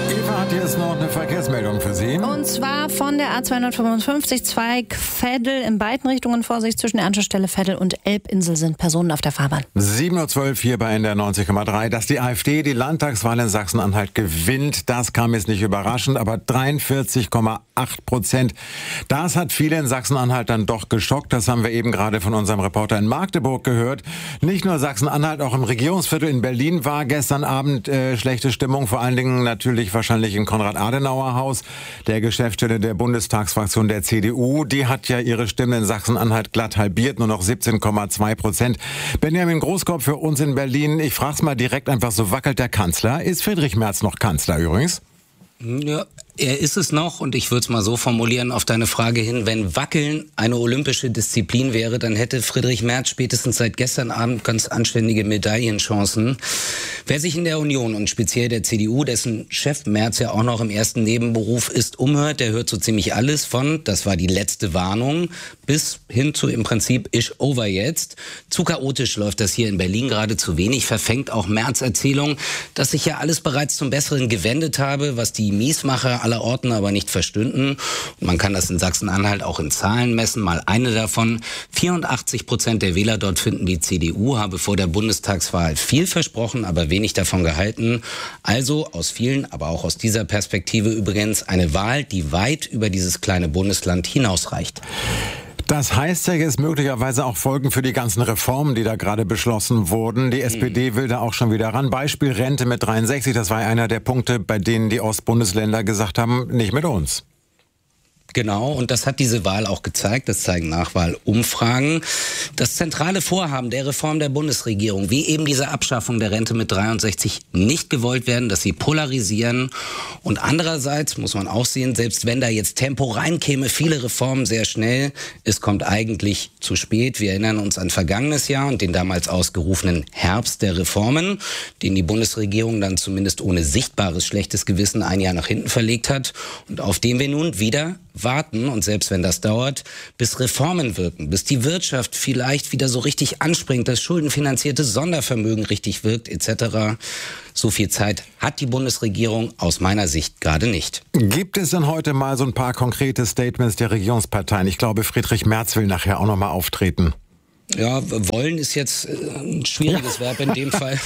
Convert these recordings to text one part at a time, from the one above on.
Eva hat jetzt noch eine Verkehrsmeldung für Sie. Und zwar von der A255 Zweig Veddel in beiden Richtungen. Vorsicht, zwischen der Anschlussstelle Veddel und Elbinsel sind Personen auf der Fahrbahn. 7:12 Uhr hier bei NDR 90,3. Dass die AfD die Landtagswahl in Sachsen-Anhalt gewinnt, das kam jetzt nicht überraschend, aber 43,8%. Das hat viele in Sachsen-Anhalt dann doch geschockt. Das haben wir eben gerade von unserem Reporter in Magdeburg gehört. Nicht nur Sachsen-Anhalt, auch im Regierungsviertel in Berlin war gestern Abend schlechte Stimmung. Vor allen Dingen natürlich wahrscheinlich im Konrad-Adenauer-Haus, der Geschäftsstelle der Bundestagsfraktion der CDU. Die hat ja ihre Stimme in Sachsen-Anhalt glatt halbiert, nur noch 17,2%. Benjamin Großkopf für uns in Berlin. Ich frage es mal direkt einfach so, wackelt der Kanzler? Ist Friedrich Merz noch Kanzler übrigens? Ja, er ist es noch, und ich würde es mal so formulieren auf deine Frage hin: Wenn Wackeln eine olympische Disziplin wäre, dann hätte Friedrich Merz spätestens seit gestern Abend ganz anständige Medaillenchancen. Wer sich in der Union und speziell der CDU, dessen Chef Merz ja auch noch im ersten Nebenberuf ist, umhört, der hört so ziemlich alles von, das war die letzte Warnung, bis hin zu im Prinzip ist over jetzt. Zu chaotisch läuft das hier in Berlin gerade, zu wenig verfängt auch Merz' Erzählung, dass sich ja alles bereits zum Besseren gewendet habe, was die Miesmacher aller Orten aber nicht verstünden. Und man kann das in Sachsen-Anhalt auch in Zahlen messen. Mal eine davon: 84% der Wähler dort finden, die CDU habe vor der Bundestagswahl viel versprochen, aber wenig davon gehalten. Also aus vielen, aber auch aus dieser Perspektive übrigens eine Wahl, die weit über dieses kleine Bundesland hinausreicht. Das heißt ja jetzt möglicherweise auch Folgen für die ganzen Reformen, die da gerade beschlossen wurden. Die SPD will da auch schon wieder ran. Beispiel Rente mit 63, das war einer der Punkte, bei denen die Ostbundesländer gesagt haben, nicht mit uns. Genau, und das hat diese Wahl auch gezeigt, das zeigen Nachwahlumfragen. Das zentrale Vorhaben der Reform der Bundesregierung, wie eben diese Abschaffung der Rente mit 63, nicht gewollt werden, dass sie polarisieren. Und andererseits muss man auch sehen, selbst wenn da jetzt Tempo reinkäme, viele Reformen sehr schnell, es kommt eigentlich zu spät. Wir erinnern uns an vergangenes Jahr und den damals ausgerufenen Herbst der Reformen, den die Bundesregierung dann zumindest ohne sichtbares schlechtes Gewissen ein Jahr nach hinten verlegt hat und auf den wir nun wieder warten, und selbst wenn das dauert, bis Reformen wirken, bis die Wirtschaft vielleicht wieder so richtig anspringt, das schuldenfinanzierte Sondervermögen richtig wirkt etc. So viel Zeit hat die Bundesregierung aus meiner Sicht gerade nicht. Gibt es denn heute mal so ein paar konkrete Statements der Regierungsparteien? Ich glaube, Friedrich Merz will nachher auch noch mal auftreten. Ja, wollen ist jetzt ein schwieriges Verb in dem Fall.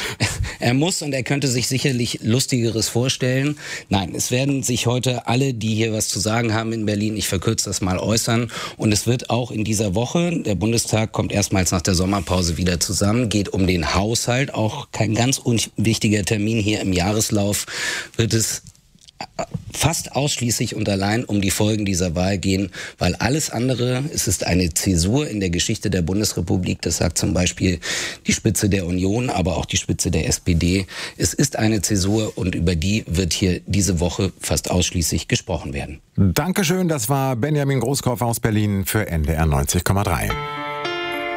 Er muss, und er könnte sich sicherlich Lustigeres vorstellen. Nein, es werden sich heute alle, die hier was zu sagen haben in Berlin, ich verkürze das mal, äußern. Und es wird auch in dieser Woche, der Bundestag kommt erstmals nach der Sommerpause wieder zusammen, geht um den Haushalt, auch kein ganz unwichtiger Termin hier im Jahreslauf, wird es fast ausschließlich und allein um die Folgen dieser Wahl gehen, weil alles andere, es ist eine Zäsur in der Geschichte der Bundesrepublik, das sagt zum Beispiel die Spitze der Union, aber auch die Spitze der SPD. Es ist eine Zäsur, und über die wird hier diese Woche fast ausschließlich gesprochen werden. Dankeschön, das war Benjamin Großkopf aus Berlin für NDR 90,3.